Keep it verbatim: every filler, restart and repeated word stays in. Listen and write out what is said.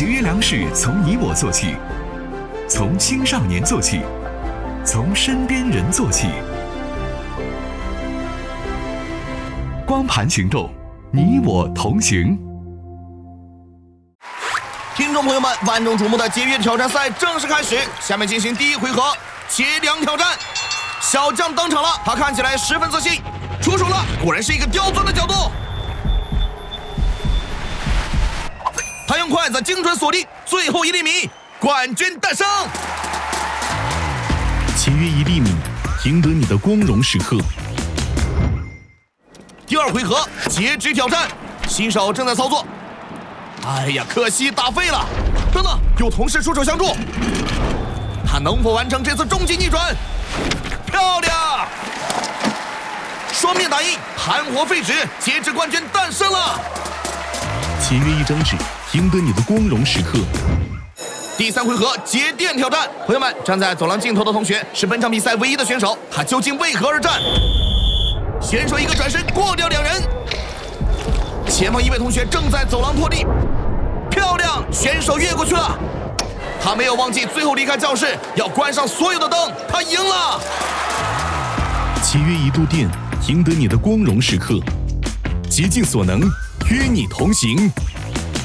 节约粮食从你我做起，从青少年做起，从身边人做起。光盘行动，你我同行。 听众朋友们，万众瞩目的节约挑战赛正式开始，下面进行第一回合节粮挑战。小将登场了，他看起来十分自信，出手了，果然是一个刁钻的角度。他用筷子精准锁定最后一粒米，冠军诞生。 节约一粒米，赢得你的光荣时刻。 第二回合截止挑战，新手正在操作。哎呀，可惜打废了。等等，有同事出手相助，他能否完成这次终极逆转？漂亮！双面打印，含活废纸，截止冠军诞生了。 节约一张纸，赢得你的光荣时刻。 第三回合节电挑战，朋友们，站在走廊尽头的同学是本场比赛唯一的选手，他究竟为何而战？选手一个转身过掉两人，前方一位同学正在走廊拖地，漂亮，选手越过去了。他没有忘记最后离开教室要关上所有的灯，他赢了。 节约一度电，赢得你的光荣时刻。竭尽所能，与你同行。